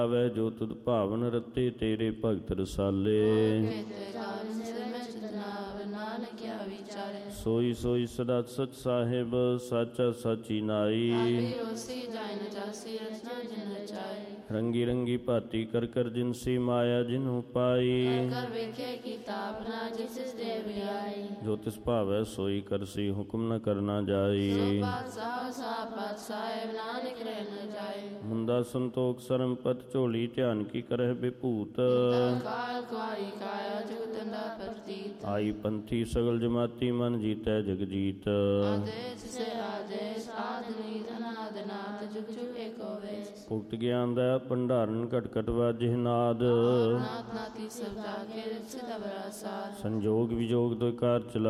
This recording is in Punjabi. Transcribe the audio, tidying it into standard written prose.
ਆਵੈ ਜੋ ਤੁਧ ਭਾਵਨ ਰਤੇ ਤੇਰੇ ਭਗਤ ਰਸਾਲੇ। ਸੋਈ ਸੋਈ ਸਦਾ ਸਚ ਸਾਹਿਬ ਸਾਚਾ ਸਾਚੀ ਨਾਈ। ਰੰਗੀ ਰੰਗੀ ਭਾਤੀ ਕਰ ਕਰ ਜਿਨਸੀ ਮਾਇਆ ਜਿਨਹੁ ਪਾਈ। ਜੋ ਤਿਸ ਭਾਵੈ ਸੋਈ ਕਰਸੀ ਹੁਕਮ ਨ ਕਰਨਾ ਜਾਈ। ਮੁੰਦਾ ਸੰਤੋਖ ਸਰਮ ਪਤ ਝੋਲੀ ਧਿਆਨ ਕੀ ਕਰਹਿ ਬਿਭੂਤ। ਆਈ ਪੰਥੀ ਸਗਲ ਜਮਾਤੀ ਮਨ ਜੀਤੈ ਜਗ ਜੀਤ। ਭੁਗਤ ਗਿਆਨ ਦਾ ਭੰਡਾਰਨ ਘਟ ਘਟ ਵਾਜਹਿ ਨਾਦ। ਸੰਜੋਗ ਵਿਜੋਗ ਦੁਇ ਕਾਰ ਚਲਾ